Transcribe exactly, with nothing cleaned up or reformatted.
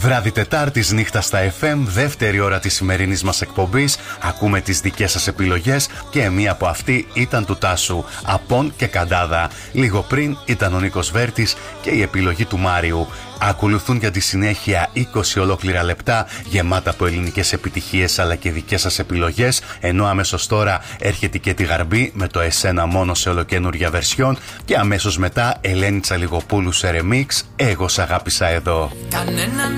Βράδυ Τετάρτης, νύχτα στα εφ εμ, δεύτερη ώρα της σημερινής μας εκπομπής. Ακούμε τις δικές σας επιλογές και μία από αυτή ήταν του Τάσου, Απών και Καντάδα. Λίγο πριν ήταν ο Νίκος Βέρτης και η επιλογή του Μάριου. Ακολουθούν για τη συνέχεια είκοσι ολόκληρα λεπτά γεμάτα από ελληνικές επιτυχίες αλλά και δικές σας επιλογές, ενώ αμέσως τώρα έρχεται και τη Γαρμπή με το Εσένα μόνο σε ολοκένουργια βερσιόν και αμέσως μετά Ελένη Τσαλιγοπούλου σε ρεμίξ, Εγώ σ' αγάπησα εδώ.